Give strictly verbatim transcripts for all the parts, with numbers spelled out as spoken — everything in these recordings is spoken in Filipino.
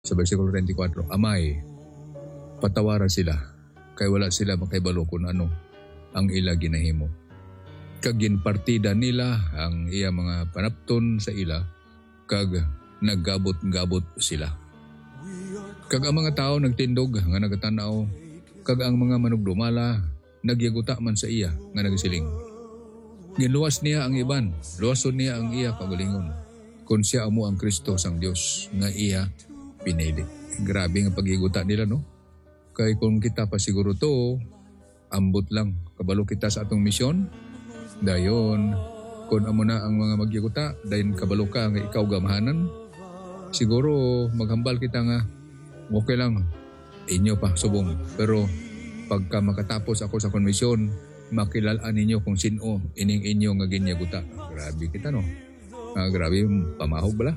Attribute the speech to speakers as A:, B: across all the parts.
A: Sa versikulo twenty-four, Amay, patawaran sila, kay wala sila makaibalo kung ano ang ila ginahimo. Kag ginpartida nila ang iya mga panapton sa ila, kag naggabot-gabot sila. Kag ang mga tao nagtindog nga nagatanaw, kag ang mga manugdumala nagyaguta man sa iya nga nagsiling. Ginluwas niya ang iban, luwason niya ang iya pagalingon, kung siya amo ang Kristo sang Dios nga iya pinili. Grabe nga pagiguta nila, no? Kay kung kita pa siguro to, ambot lang. Kabalo kita sa atong misyon, dayon, kung amo na ang mga magyuguta, dayon kabalo ka nga ikaw gamahanan, siguro maghambal kita nga, okay lang, inyo pa, subong. Pero pagka makatapos ako sa konmisyon, makilalaan ninyo kung sino ining inyo nga ginyaguta. Grabe kita, no? Ah, grabe, pamahog bala.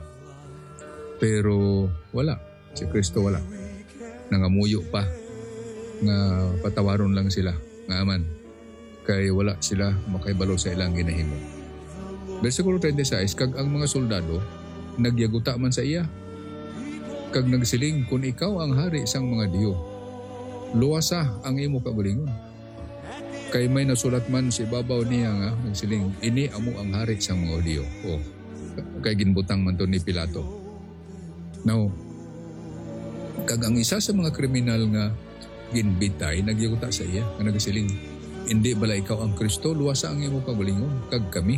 A: Pero wala, si Kristo wala. Nangamuyo pa nga patawaron lang sila nga aman, kay wala sila makaibalo sa ilang ginahimo. Versikulo twenty-six, kag ang mga soldado nagyaguta man sa iya, kag nagsiling, kung ikaw ang hari sang mga diyo, luwasa ang imo kagalingon. Kay may nasulat man si babaw niya nga nagsiling, ini amo ang hari sang mga diyo. Oh, kay ginbutang man to ni Pilato. Now, kag ang isa sa mga kriminal nga ginbitay nagyaguta sa iya nga nagsiling, hindi bala ikaw ang Kristo, luwasa ang imo kagalingon kag kami.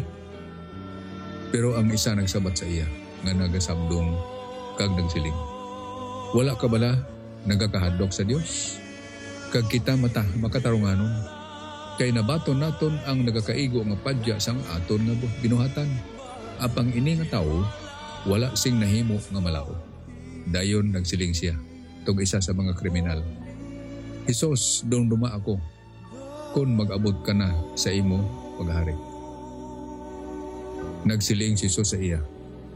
A: Pero ang isa nagsabat sa iya nga nagasabdong kag nagsiling, wala ka bala nagakahadlok sa Dios? Kag kita mata makatarunganon, kay nabaton naton ang nagakaigo nga padya sang aton nga binuhatan. Apang ini nga tawo wala sing nahimo nga malao. Dayon nagsiling siya, tug isa sa mga kriminal, Hesus, dong duma ako, kung mag-abot ka na sa imo paghari. Nagsiling si Jesus sa iya,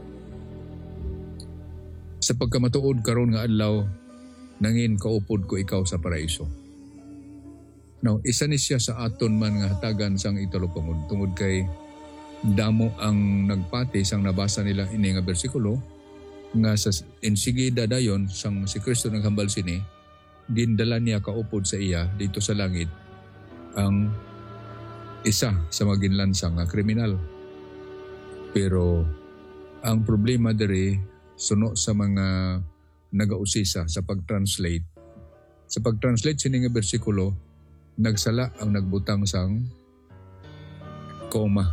A: sa pagkamatuod karon nga adlaw, nangin kaupod ko ikaw sa paraiso. Now, isa ni siya sa aton man nga hatagan sang italupangod, tungod kay damo ang nagpati sang nabasa nila ini nga bersikulo, nga sa insigida dayon sang si Kristo naghambal sini, gindala niya kaupod sa iya dito sa langit ang isa sa mga ginlansang nga kriminal. Pero ang problema diri suno sa mga nagausisa sa pag-translate. Sa pag-translate sini nga bersikulo, nagsala ang nagbutang sang koma.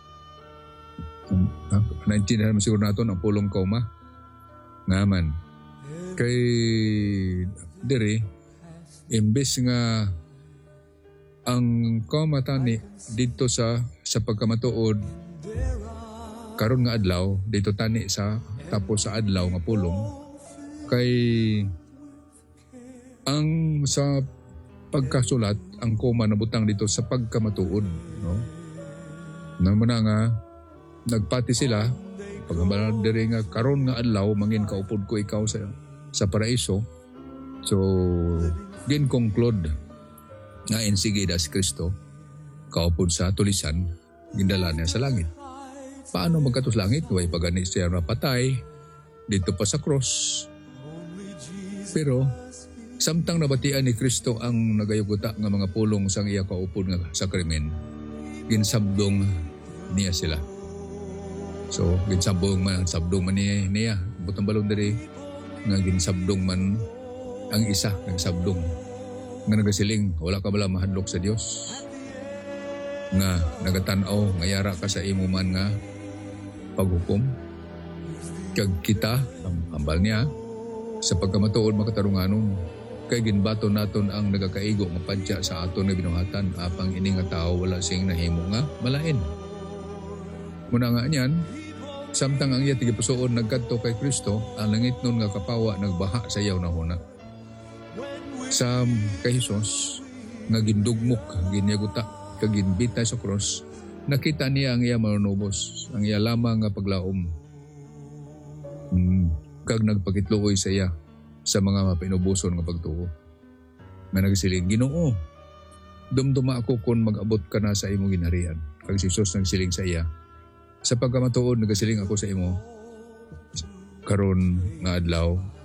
A: Naintindihan mo siguro natin ang pulong koma. Ngaman. Kay diri, imbes nga ang koma tani dito sa sa pagkamatuod karon nga adlaw, dito tani sa tapos sa adlaw nga pulong, kay ang sa pagkasulat ang koma nabutang dito sa pagkamatuod, no? Naman nga nagpati sila paghambalan diri nga karon nga adlaw mangin kaupod ko ikaw sa sa paraiso. So gin conclude nga insigida si Kristo kaupod sa tulisan, gindala niya sa langit. Paano magkatos langit? Way pagani siya napatay dito pa sa cross. Pero samtang nabatian ni Kristo ang nagayuguta nga mga pulong sang iya kaupod nga sa krimen, ginsabdong niya sila. So ginsabdong man sabdong man niya, niya. Butang balong diri nga ginsabdong man ang isa nagsabdong nga nagasiling, wala ka bala mahadlok sa Dios, nga nagatanaw nga yara ka sa imo man nga paghukom. Kag kita ang hambal niya sa pagkamatuod makatarunganon, kay ginbaton naton ang nagakaigo nga padya sa aton nga binuhatan, apang ini nga tao wala sing nahimo nga malain. Muna nga niyan, samtang ang iya tigipusoon nagkadto kay Kristo, ang langit nun nga kapawa nagbaha sa iyaw na huna. Sa kay Jesus nga gindugmok, ginyaguta, kag ginbitay sa cross, nakita niya ang iya manunubos, ang iya lamang nga paglaom. Hmm, kag nagpakitluoy sa iya sa mga mapinubuson nga pagtuo. Nga nagsiling, Ginoo, dumduma ako kung mag-abot ka na sa imo ginharian. Kag si Jesus nagsiling sa iya, sa pagkamatuod nagasiling ako sa imo karon nga adlaw,